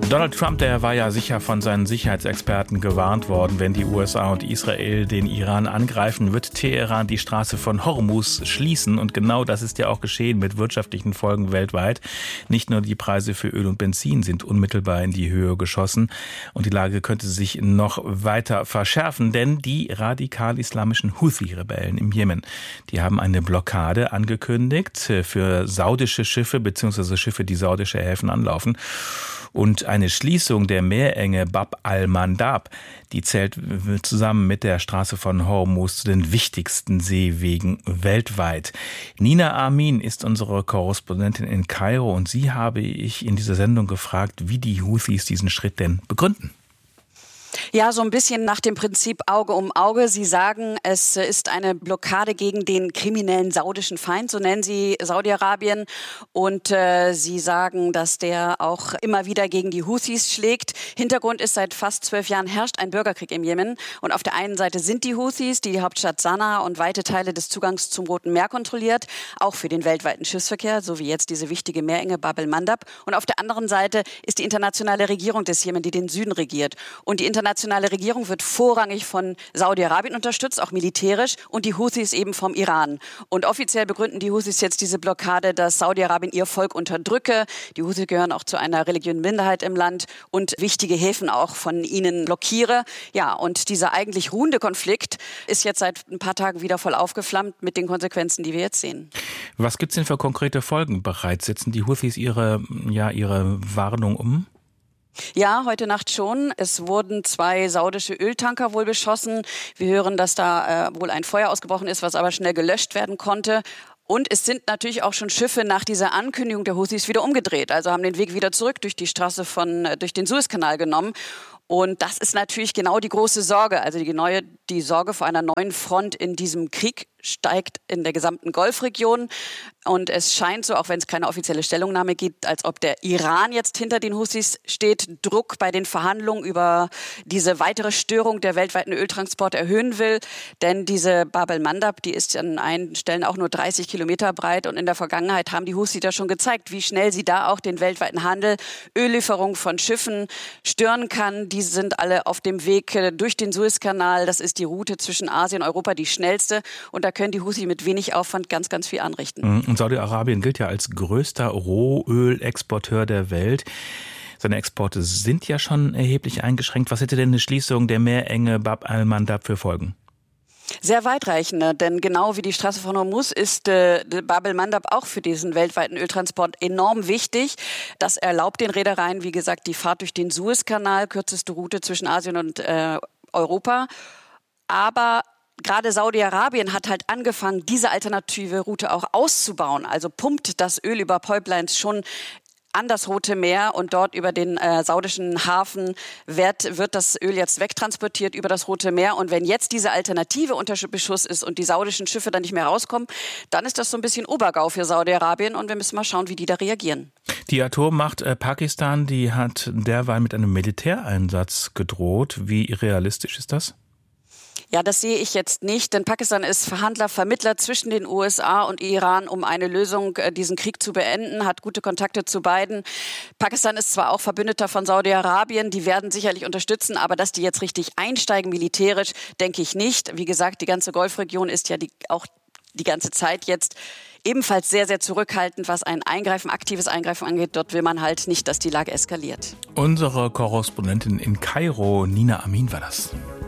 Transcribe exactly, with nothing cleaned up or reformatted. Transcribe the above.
Donald Trump, der war ja sicher von seinen Sicherheitsexperten gewarnt worden, wenn die U S A und Israel den Iran angreifen, wird Teheran die Straße von Hormuz schließen. Und genau das ist ja auch geschehen mit wirtschaftlichen Folgen weltweit. Nicht nur die Preise für Öl und Benzin sind unmittelbar in die Höhe geschossen. Und die Lage könnte sich noch weiter verschärfen, denn die radikal-islamischen Houthi-Rebellen im Jemen, die haben eine Blockade angekündigt für saudische Schiffe bzw. Schiffe, die saudische Häfen anlaufen. Und eine Schließung der Meerenge Bab al-Mandab, die zählt zusammen mit der Straße von Hormuz zu den wichtigsten Seewegen weltweit. Nina Amin ist unsere Korrespondentin in Kairo und sie habe ich in dieser Sendung gefragt, wie die Houthis diesen Schritt denn begründen. Ja, so ein bisschen nach dem Prinzip Auge um Auge. Sie sagen, es ist eine Blockade gegen den kriminellen saudischen Feind, so nennen sie Saudi-Arabien. Und äh, sie sagen, dass der auch immer wieder gegen die Houthis schlägt. Hintergrund ist, seit fast zwölf Jahren herrscht ein Bürgerkrieg im Jemen. Und auf der einen Seite sind die Houthis, die die Hauptstadt Sanaa und weite Teile des Zugangs zum Roten Meer kontrolliert, auch für den weltweiten Schiffsverkehr, so wie jetzt diese wichtige Meerenge Bab el-Mandab. Und auf der anderen Seite ist die internationale Regierung des Jemen, die den Süden regiert. Und die internationale Die internationale Regierung wird vorrangig von Saudi-Arabien unterstützt, auch militärisch, und die Houthis eben vom Iran. Und offiziell begründen die Houthis jetzt diese Blockade, dass Saudi-Arabien ihr Volk unterdrücke. Die Houthis gehören auch zu einer religiösen Minderheit im Land und wichtige Häfen auch von ihnen blockiere. Ja, und dieser eigentlich ruhende Konflikt ist jetzt seit ein paar Tagen wieder voll aufgeflammt mit den Konsequenzen, die wir jetzt sehen. Was gibt es denn für konkrete Folgen bereits? Setzen die Houthis ihre, ja, ihre Warnung um? Ja, heute Nacht schon. Es wurden zwei saudische Öltanker wohl beschossen. Wir hören, dass da äh, wohl ein Feuer ausgebrochen ist, was aber schnell gelöscht werden konnte. Und es sind natürlich auch schon Schiffe nach dieser Ankündigung der Houthis wieder umgedreht. Also haben den Weg wieder zurück durch die Straße von, durch den Suezkanal genommen. Und das ist natürlich genau die große Sorge. Also die neue, die Sorge vor einer neuen Front in diesem Krieg steigt in der gesamten Golfregion. Und es scheint so, auch wenn es keine offizielle Stellungnahme gibt, als ob der Iran jetzt hinter den Houthis steht, Druck bei den Verhandlungen über diese weitere Störung der weltweiten Öltransporte erhöhen will. Denn diese Bab el-Mandab, die ist an einigen Stellen auch nur dreißig Kilometer breit. Und in der Vergangenheit haben die Houthis da schon gezeigt, wie schnell sie da auch den weltweiten Handel, Öllieferung von Schiffen stören kann. Die sind alle auf dem Weg durch den Suezkanal. Das ist die Route zwischen Asien und Europa, die schnellste. Und da können die Houthi mit wenig Aufwand ganz, ganz viel anrichten. Und Saudi-Arabien gilt ja als größter Rohölexporteur der Welt. Seine Exporte sind ja schon erheblich eingeschränkt. Was hätte denn eine Schließung der Meerenge Bab al-Mandab für Folgen? Sehr weitreichende, denn genau wie die Straße von Hormuz ist äh, Bab el-Mandab auch für diesen weltweiten Öltransport enorm wichtig. Das erlaubt den Reedereien, wie gesagt, die Fahrt durch den Suezkanal, kürzeste Route zwischen Asien und äh, Europa. Aber gerade Saudi-Arabien hat halt angefangen, diese alternative Route auch auszubauen. Also pumpt das Öl über Pipelines schon an das Rote Meer und dort über den äh, saudischen Hafen wird, wird das Öl jetzt wegtransportiert über das Rote Meer. Und wenn jetzt diese Alternative unter Beschuss ist und die saudischen Schiffe dann nicht mehr rauskommen, dann ist das so ein bisschen Obergau für Saudi-Arabien und wir müssen mal schauen, wie die da reagieren. Die Atommacht äh, Pakistan, die hat derweil mit einem Militäreinsatz gedroht. Wie realistisch ist das? Ja, das sehe ich jetzt nicht, denn Pakistan ist Verhandler, Vermittler zwischen den U S A und Iran, um eine Lösung, diesen Krieg zu beenden, hat gute Kontakte zu beiden. Pakistan ist zwar auch Verbündeter von Saudi-Arabien, die werden sicherlich unterstützen, aber dass die jetzt richtig einsteigen militärisch, denke ich nicht. Wie gesagt, die ganze Golfregion ist ja die, auch die ganze Zeit jetzt ebenfalls sehr, sehr zurückhaltend, was ein Eingreifen, aktives Eingreifen angeht. Dort will man halt nicht, dass die Lage eskaliert. Unsere Korrespondentin in Kairo, Nina Amin, war das.